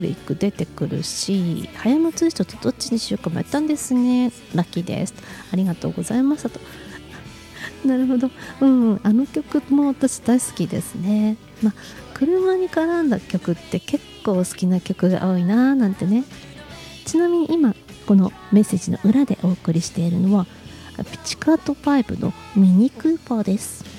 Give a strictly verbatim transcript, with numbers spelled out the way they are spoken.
リック出てくるし、早間ツイストとどっちにしようか迷ったんですね。ラッキーです。ありがとうございましたと。なるほど、うん、あの曲も私大好きですね。まあ、車に絡んだ曲って結構好きな曲が多いなーなんてね。ちなみに今このメッセージの裏でお送りしているのはピチカートファイブのミニクーパーです。